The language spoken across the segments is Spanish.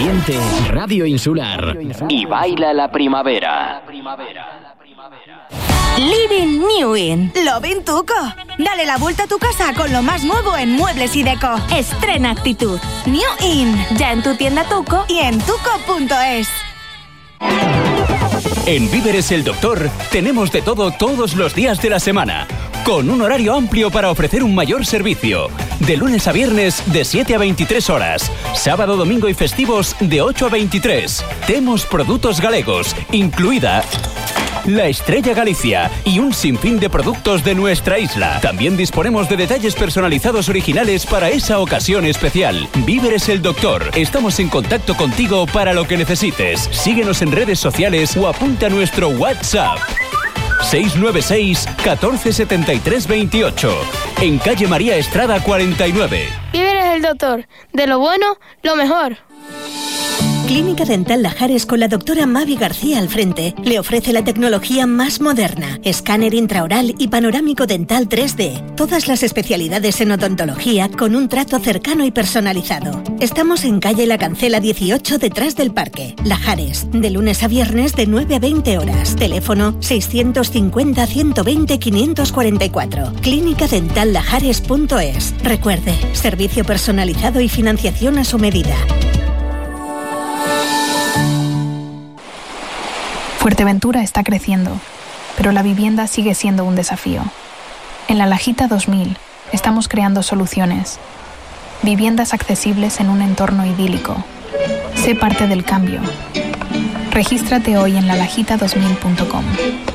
Siente Radio Insular y baila la primavera. Living New In. Lovin Tuco. Dale la vuelta a tu casa con lo más nuevo en muebles y deco. Estrena actitud. New In. Ya en tu tienda Tuco y en tuco.es. En Víveres El Doctor tenemos de todo todos los días de la semana, con un horario amplio para ofrecer un mayor servicio. De lunes a viernes de 7 a 23 horas, sábado, domingo y festivos de 8 a 23. Temos productos galegos, incluida la Estrella Galicia y un sinfín de productos de nuestra isla. También disponemos de detalles personalizados originales para esa ocasión especial. Víveres El Doctor. Estamos en contacto contigo para lo que necesites. Síguenos en redes sociales o apunta a nuestro WhatsApp. 696 14 73 28. En calle María Estrada 49. Víveres El Doctor. De lo bueno, lo mejor. Clínica Dental Lajares con la doctora Mavi García al frente le ofrece la tecnología más moderna, escáner intraoral y panorámico dental 3D. Todas las especialidades en odontología con un trato cercano y personalizado. Estamos en calle La Cancela 18 detrás del parque. Lajares, de lunes a viernes de 9 a 20 horas. Teléfono 650 120 544. clínicadentallajares.es. Recuerde, servicio personalizado y financiación a su medida. Fuerteventura está creciendo, pero la vivienda sigue siendo un desafío. En La Lajita 2000 estamos creando soluciones. Viviendas accesibles en un entorno idílico. Sé parte del cambio. Regístrate hoy en lalajita2000.com.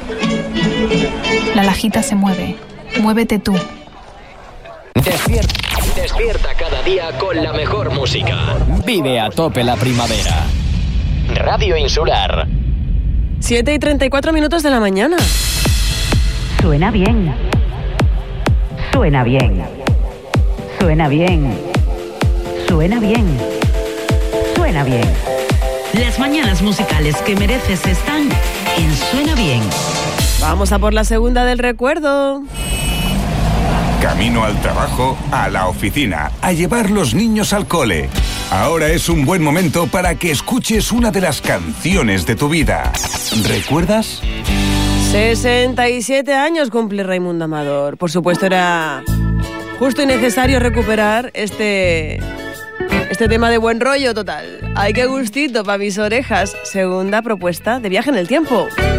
La Lajita se mueve. Muévete tú. Despierta cada día con la mejor música. Vive a tope la primavera. Radio Insular. 7:34 de la mañana. Suena bien. Suena bien. Suena bien. Suena bien. Suena bien. Las mañanas musicales que mereces están en Suena Bien. Vamos a por la segunda del recuerdo. Camino al trabajo, a la oficina, a llevar los niños al cole. Ahora es un buen momento para que escuches una de las canciones de tu vida. ¿Recuerdas? 67 años cumple Raimundo Amador. Por supuesto, era justo y necesario recuperar este tema de buen rollo total. Ay, qué gustito para mis orejas. Segunda propuesta de Viaje en el Tiempo.